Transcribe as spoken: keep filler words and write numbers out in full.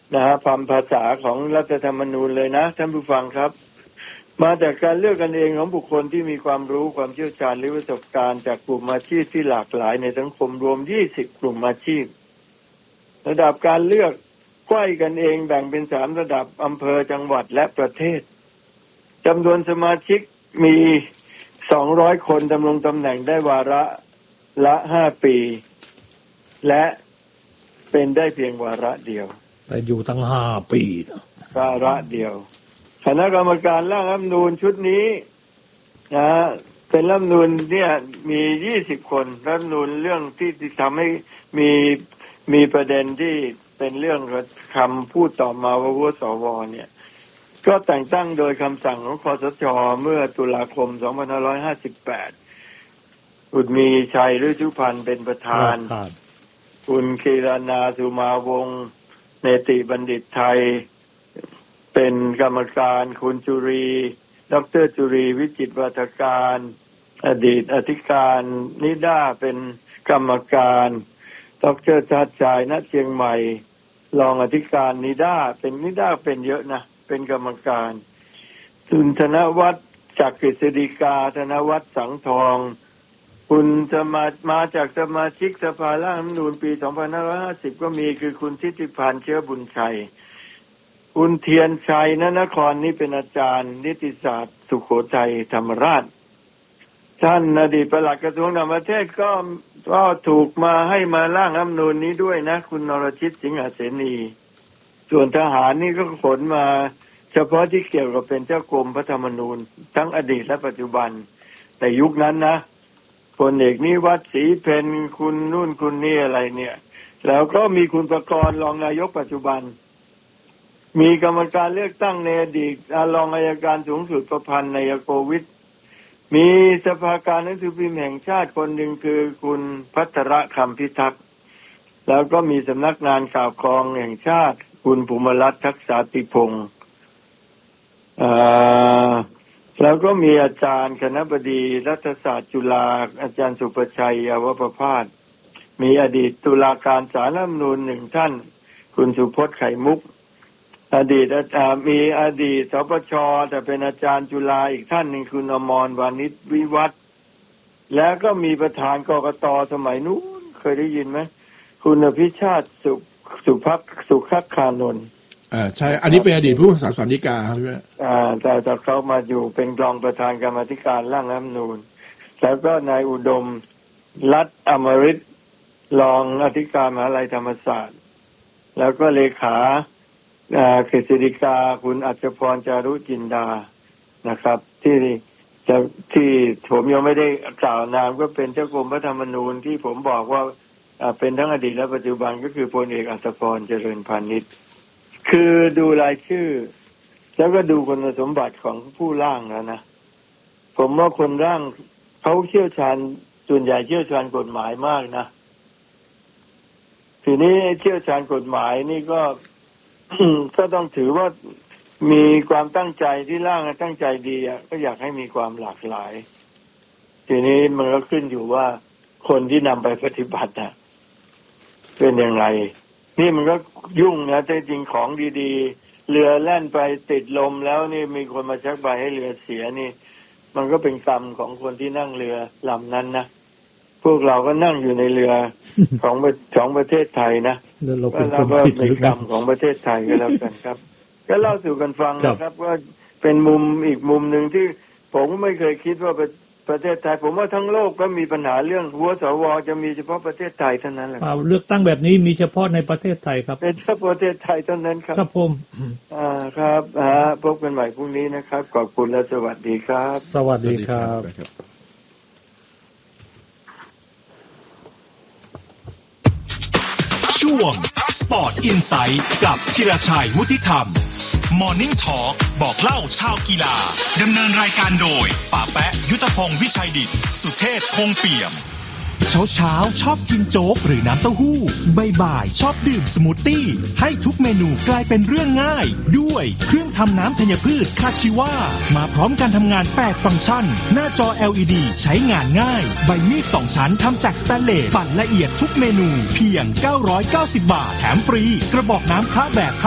นะฮะความภาษาของรัฐธรรมนูญเลยนะท่านผู้ฟังครับมาจากการเลือกกันเองของบุคคลที่มีความรู้ความเชี่ยวชาญหรือประสบการณ์จากกลุ่มอาชีพที่หลากหลายในสังคมรวมยี่สิบกลุ่มอาชีพระดับการเลือกไขว้กันเองแบ่งเป็นสามระดับอำเภอจังหวัดและประเทศจำนวนสมาชิกมีสองร้อยคนดำรงตำแหน่งได้วาระละห้าปีและเป็นได้เพียงวาระเดียวแต่อยู่ตั้งห้าปีวาระเดียวคณะกรรมการร่างรัฐธรรมนูญชุดนี้นะเป็นรัฐธรรมนูญเนี่ยมียี่สิบคนรัฐธรรมนูญเรื่องที่ทำให้มีมีประเด็นที่เป็นเรื่องคำพูดต่อมาว่าวุฒิสวเนี่ยก็แต่งตั้งโดยคำสั่งของคสช.เมื่อตุลาคมสองพันห้าร้อยห้าสิบแปดคุณมีชัยฤชุพันธ์เป็นประธานคุณคีรนาสุมาวงศ์เนติบัณฑิตไทยเป็นกรรมการคุณจุรีดร.จุรีวิจิตรวัฒการอดีตอธิการนิด้าเป็นกรรมการดร.ชาติชายณเชียงใหม่รองอธิการนิด้าเป็นนิด้าเป็นเยอะนะเป็นกรรมการคุณธนวัฒน์จากกฤษฎีกาธนวัฒน์สังทองคุณสมามาจากสมาชิกสภาร่างรัฐธรรมนูญปีสองพันห้าร้อยห้าสิบก็มีคือคุณทิติพันธ์เชื้อบุญชัยคุณเทียนชัยณนครนี่เป็นอาจารย์นิติศาสตร์สุโขทัยธรรมราชท่านอดีตปลัดกระทรวงต่างประเทศก็ก็ถูกมาให้มาร่างรัฐธรรมนูญนี้ด้วยนะคุณนรชิตสิงหเสนีส่วนทหารนี่ก็ขนมาเฉพาะที่เกี่ยวกับเป็นเจ้ากรมพระธรรมนูญทั้งอดีตและปัจจุบันแต่ยุคนั้นนะพลเอกนิวัฒน์ศรีเพนคุณนู่นคุณนี่อะไรเนี่ยแล้วก็มีคุณประกรณ์รองนายกปัจจุบันมีกรรมการเลือกตั้งในอดีตรองอัยการสูงสุดประพันธ์นายโกวิทย์มีสภาการหนังสือพิมพ์แห่งชาติคนหนึ่งคือคุณภัทรคำพิทักษ์แล้วก็มีสำนักงานข่าวกรองแห่งชาติคุณภูมิรัตน์ทักษาติพงศ์แล้วก็มีอาจารย์คณบดีรัฐศาสตร์จุฬาอาจารย์สุประชัยเยาวประภาสมีอดีตตุลาการศาลรัฐธรรมนูญหนึ่งท่านคุณสุพจน์ไข่มุกอดีตมีอดีตสปช.แต่เป็นอาจารย์จุฬาอีกท่านหนึ่งคุณอมรวานิชวิวัฒน์แล้วก็มีประธานกกต.สมัยนู้นเคยได้ยินไหมคุณอภิชาติสุสุภักสุขัคคานนท์อ่าใช่อันนี้เป็นอดีตผู้รักษาสันนิกาครับพี่อ่าแต่แต่เขามาอยู่เป็นรองประธานกรรมาธิการร่างรัฐธรรมนูญแล้วก็นายอุดมรัตน์อมฤตรองอธิการมหาวิทยาลัยธรรมศาสตร์แล้วก็เลขากฤษฎีกาคุณอัจฉพรจารุจินดานะครับที่จะที่ผมยังไม่ได้กล่าวนามก็เป็นเจ้ากรมพระธรรมนูญที่ผมบอกว่าเป็นทั้งอดีตและปัจจุบันก็คือพลเอกอัศพรเจริญพานิชคือดูรายชื่อแล้วก็ดูคุณสมบัติของผู้ร่างแล้วนะผมว่าคนร่างเขาเชี่ยวชาญส่วนใหญ่เชี่ยวชาญกฎหมายมากนะทีนี้เชี่ยวชาญกฎหมายนี่ก็ ก็ต้องถือว่ามีความตั้งใจที่ร่างตั้งใจดีอ่ะก็อยากให้มีความหลากหลายทีนี้มันก็ขึ้นอยู่ว่าคนที่นำไปปฏิบัติอ่ะเป็นยังไงนี่มันก็ยุ่งนะแต่จริงของดีๆเรือแล่นไปติดลมแล้วนี่มีคนมาชักใบให้เรือเสียนี่มันก็เป็นกรรมของคนที่นั่งเรือลำนั้นนะพวกเราก็นั่งอยู่ในเรือของของประเทศไทยนะแล้วเราก็เป็นกรรมของประเทศไทยก็แล้วกันครับก็เล่าสู่กันฟังนะครับว่าเป็นมุมอีกมุมหนึ่งที่ผมไม่เคยคิดว่าประเทศไทยผมว่าทั้งโลกก็มีปัญหาเรื่องหัวสวจะมีเฉพาะประเทศไทยเท่านั้นแหละเลือกตั้งแบบนี้มีเฉพาะในประเทศไทยครับเป็นเฉพาะประเทศไทยเท่านั้นครับครับผมอ่าครับอ่าพบกันใหม่พรุ่งนี้นะครับขอบคุณและสวัสดีครับสวัสดีครับช่วง Sport Insight กับธีรชัยวุฒิธรรม Morning Talk บอกเล่าชาวกีฬาดำเนินรายการโดยป่าแปะยุทธพงศ์วิชัยดิษฐ์สุเทพคงเปี่ยมเช้าเช้าชอบกินโจ๊กหรือน้ำเต้าหู้บ่ายๆชอบดื่มสมูทตี้ให้ทุกเมนูกลายเป็นเรื่องง่ายด้วยเครื่องทำน้ำธัญพืชคาชิวามาพร้อมการทำงานแปดฟังก์ชันหน้าจอ แอล อี ดี ใช้งานง่ายใบมีดสองชั้นทำจากสแตนเลสปั่นละเอียดทุกเมนูเพียงเก้าร้อยเก้าสิบบาทแถมฟรีกระบอกน้ำคละแบบ